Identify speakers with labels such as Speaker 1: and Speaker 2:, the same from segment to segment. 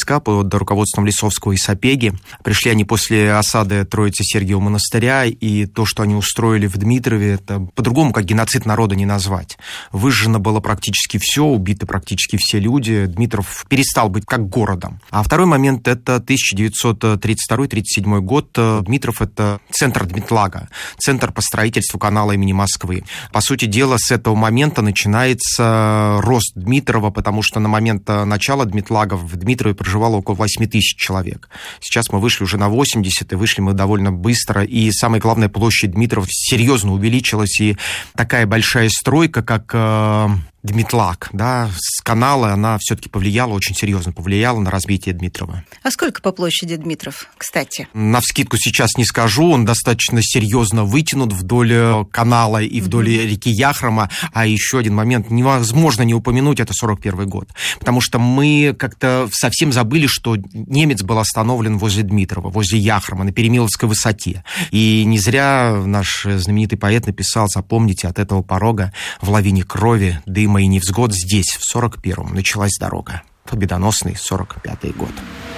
Speaker 1: войска под руководством Лисовского и Сапеги. Пришли они после осады Троицы-Сергиева монастыря, и то, что они устроили в Дмитрове, это по-другому, как геноцид народа, не назвать. Выжжено было практически все, убиты практически все люди. Дмитров перестал быть как городом. А второй момент – это 1932-1937 год. Дмитров – это центр Дмитлага, центр по строительству канала имени Москвы. По сути дела, с этого момента начинается рост Дмитрова, потому что на момент начала Дмитлага в Дмитрове проживало около 8 тысяч человек. Сейчас мы вышли уже на 80, и вышли мы довольно быстро. И самое главное, площадь Дмитрова серьезно увеличилась, и такая большая стройка, как Дмитлаг, да, с канала, она все-таки очень серьезно повлияла на развитие Дмитрова.
Speaker 2: А сколько по площади Дмитров, кстати?
Speaker 1: Навскидку сейчас не скажу, он достаточно серьезно вытянут вдоль канала и вдоль реки Яхрома. А еще один момент невозможно не упомянуть, это 41 год. Потому что мы как-то совсем забыли, что немец был остановлен возле Дмитрова, возле Яхрома, на Перемиловской высоте. И не зря наш знаменитый поэт написал: запомните, от этого порога в лавине крови, дыма и невзгод здесь, в 41-м, началась дорога. Победоносный 45-й год.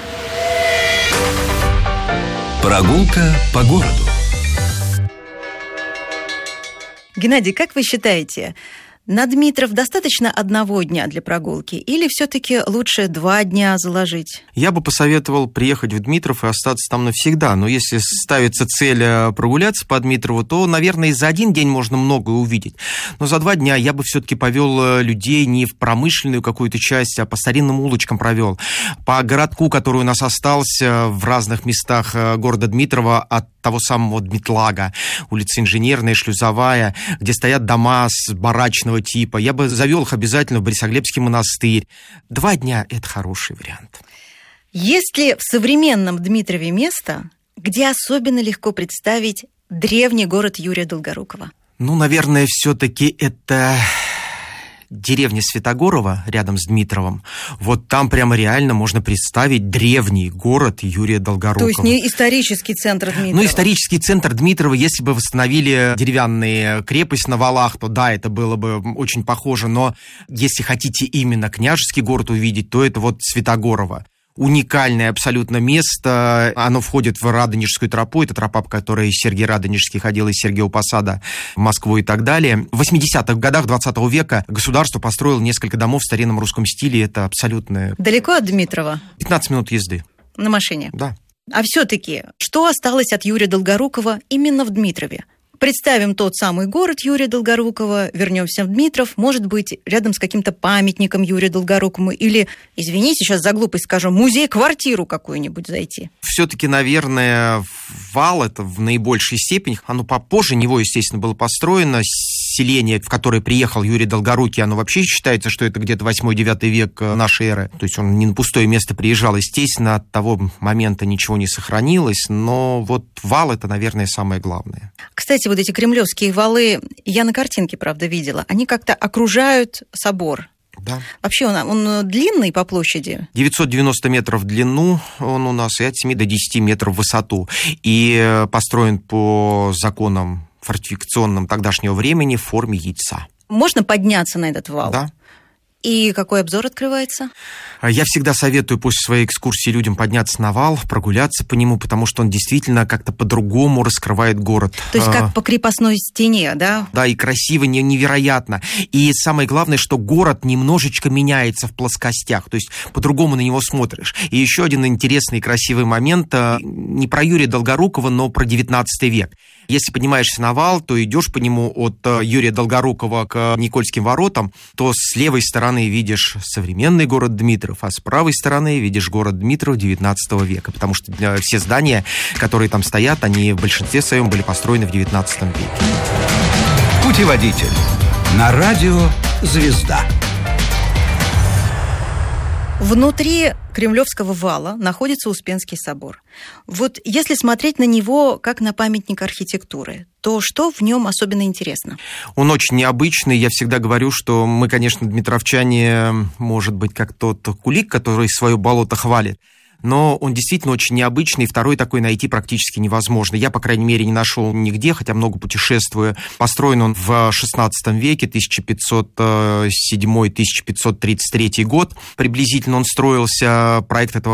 Speaker 3: Прогулка по городу.
Speaker 2: Геннадий, как вы считаете, на Дмитров достаточно одного дня для прогулки или все-таки лучше 2 дня заложить?
Speaker 1: Я бы посоветовал приехать в Дмитров и остаться там навсегда. Но если ставится цель прогуляться по Дмитрову, то, наверное, и за 1 день можно многое увидеть. Но за 2 дня я бы все-таки повел людей не в промышленную какую-то часть, а по старинным улочкам провел. По городку, который у нас остался в разных местах города Дмитрова от того самого Дмитлага, улица Инженерная, Шлюзовая, где стоят дома с барачного типа. Я бы завел их обязательно в Борисоглебский монастырь. 2 дня – это хороший вариант.
Speaker 2: Есть ли в современном Дмитрове место, где особенно легко представить древний город Юрия Долгорукова?
Speaker 1: Наверное, все-таки это деревня Святогорова рядом с Дмитровым. Вот там прямо реально можно представить древний город Юрия Долгорукова.
Speaker 2: То есть не исторический центр Дмитрова?
Speaker 1: Исторический центр Дмитрова, если бы восстановили деревянные крепость на валах, то да, это было бы очень похоже. Но если хотите именно княжеский город увидеть, то это вот Святогорово. Уникальное абсолютно место. Оно входит в Радонежскую тропу. Это тропа, по которой Сергий Радонежский ходил из Сергиева Посада в Москву и так далее. В 80-х годах 20 века государство построило несколько домов в старинном русском стиле. Это абсолютно...
Speaker 2: Далеко от Дмитрова?
Speaker 1: 15 минут езды.
Speaker 2: На машине?
Speaker 1: Да.
Speaker 2: А все-таки, что осталось от Юрия Долгорукова именно в Дмитрове? Представим тот самый город Юрия Долгорукова, вернемся в Дмитров, может быть, рядом с каким-то памятником Юрию Долгорукову, или, извините, сейчас за глупость скажу, музей-квартиру какую-нибудь зайти.
Speaker 1: Все-таки, наверное, вал это в наибольшей степени. Оно попозже него, естественно, было построено. Селение, в которое приехал Юрий Долгорукий, оно вообще считается, что это где-то 8-9 век нашей эры. То есть он не на пустое место приезжал. Естественно, от того момента ничего не сохранилось, но вот вал это, наверное, самое главное.
Speaker 2: Кстати, вот эти кремлевские валы, я на картинке, правда, видела, они как-то окружают собор.
Speaker 1: Да.
Speaker 2: Вообще он длинный по площади?
Speaker 1: 990 метров в длину он у нас и от 7 до 10 метров в высоту. И построен по законам фортификационным тогдашнего времени в форме яйца.
Speaker 2: Можно подняться на этот вал?
Speaker 1: Да.
Speaker 2: И какой обзор открывается?
Speaker 1: Я всегда советую после своей экскурсии людям подняться на вал, прогуляться по нему, потому что он действительно как-то по-другому раскрывает город.
Speaker 2: То есть как по крепостной стене, да?
Speaker 1: Да, и красиво, невероятно. И самое главное, что город немножечко меняется в плоскостях, то есть по-другому на него смотришь. И еще один интересный и красивый момент, не про Юрия Долгорукова, но про 19 век. Если поднимаешься на вал, то идешь по нему от Юрия Долгорукова к Никольским воротам, то с левой стороны видишь современный город Дмитров, а с правой стороны видишь город Дмитров 19 века, потому что все здания, которые там стоят, они в большинстве своем были построены в 19 веке.
Speaker 3: Путеводитель на радио «Звезда».
Speaker 2: Внутри Кремлевского вала находится Успенский собор. Вот если смотреть на него как на памятник архитектуры, то что в нем особенно интересно?
Speaker 1: Он очень необычный. Я всегда говорю, что мы, конечно, дмитровчане, может быть, как тот кулик, который свое болото хвалит, но он действительно очень необычный, второй такой найти практически невозможно. Я, по крайней мере, не нашел нигде, хотя много путешествую. Построен он в 16 веке, 1507-1533 год. Приблизительно он строился, проект этого